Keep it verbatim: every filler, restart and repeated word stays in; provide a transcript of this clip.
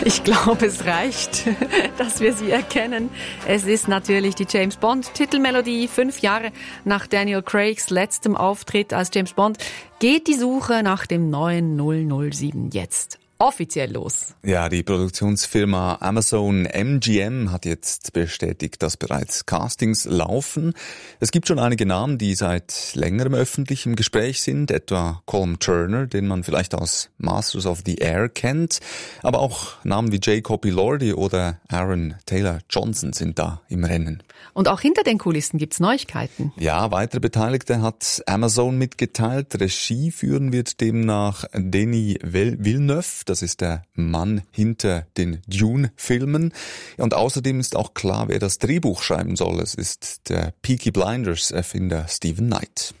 Ich glaube, es reicht, dass wir sie erkennen. Es ist natürlich die James Bond-Titelmelodie. Fünf Jahre nach Daniel Craigs letztem Auftritt als James Bond geht die Suche nach dem neuen null null sieben jetzt offiziell los. Ja, die Produktionsfirma Amazon M G M hat jetzt bestätigt, dass bereits Castings laufen. Es gibt schon einige Namen, die seit längerem öffentlich im Gespräch sind, etwa Colm Turner, den man vielleicht aus Masters of the Air kennt, aber auch Namen wie Jacob Elordi oder Aaron Taylor Johnson sind da im Rennen. Und auch hinter den Kulissen gibt's Neuigkeiten. Ja, weitere Beteiligte hat Amazon mitgeteilt. Regie führen wird demnach Denis Villeneuve. Das ist der Mann hinter den Dune-Filmen. Und außerdem ist auch klar, wer das Drehbuch schreiben soll. Es ist der Peaky Blinders-Erfinder Stephen Knight.